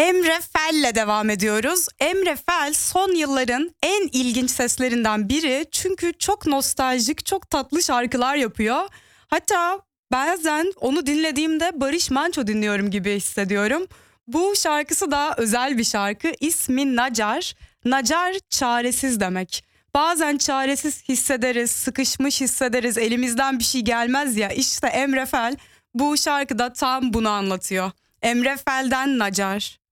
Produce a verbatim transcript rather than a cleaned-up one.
Emre Fel'le devam ediyoruz. Emre Fel son yılların en ilginç seslerinden biri. Çünkü çok nostaljik, çok tatlı şarkılar yapıyor. Hatta bazen onu dinlediğimde Barış Manço dinliyorum gibi hissediyorum. Bu şarkısı da özel bir şarkı. İsmi Nacar. Nacar çaresiz demek. Bazen çaresiz hissederiz, sıkışmış hissederiz, elimizden bir şey gelmez ya. İşte Emre Fel bu şarkıda tam bunu anlatıyor. Emre Fel'den Nacar.